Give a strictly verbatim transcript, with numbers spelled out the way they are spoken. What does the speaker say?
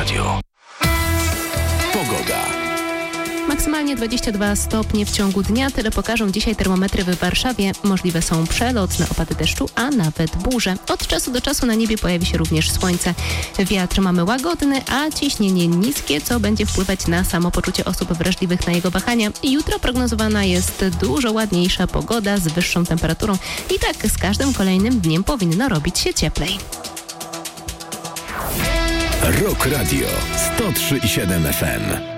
Radio. Pogoda. Maksymalnie dwadzieścia dwa stopnie w ciągu dnia. Tyle pokażą dzisiaj termometry w Warszawie. Możliwe są przelotne opady deszczu, a nawet burze. Od czasu do czasu na niebie pojawi się również słońce. Wiatr mamy łagodny, a ciśnienie niskie, co będzie wpływać na samopoczucie osób wrażliwych na jego wahania. Jutro prognozowana jest dużo ładniejsza pogoda z wyższą temperaturą. I tak z każdym kolejnym dniem powinno robić się cieplej. Rock Radio sto trzy i siedem F M.